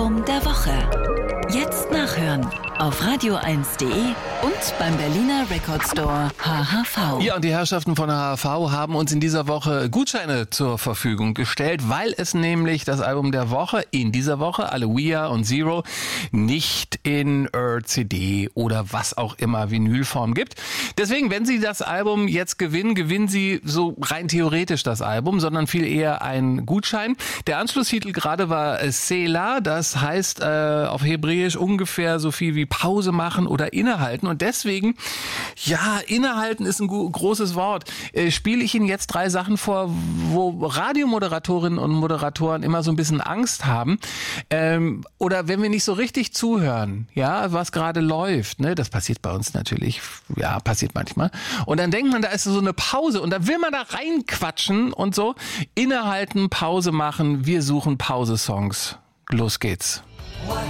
Album der Woche. Jetzt nachhören auf radio1.de und beim Berliner Record Store HHV. Ja, und die Herrschaften von HHV haben uns in dieser Woche Gutscheine zur Verfügung gestellt, weil es nämlich das Album der Woche in dieser Woche, Aloia und Zero, nicht in CD oder was auch immer Vinylform gibt. Deswegen, wenn Sie das Album jetzt gewinnen Sie so rein theoretisch das Album, sondern viel eher einen Gutschein. Der Anschlusstitel gerade war Selah, das heißt auf Hebräisch ungefähr so viel wie Pause machen oder innehalten. Und deswegen, ja, innehalten ist ein großes Wort. Spiele ich Ihnen jetzt 3 Sachen vor, wo Radiomoderatorinnen und Moderatoren immer so ein bisschen Angst haben. Oder wenn wir nicht so richtig zuhören, ja, was gerade läuft, ne, das passiert bei uns natürlich, ja, passiert manchmal. Und dann denkt man, da ist so eine Pause und da will man da reinquatschen und so. Innehalten, Pause machen, wir suchen Pause-Songs. Los geht's.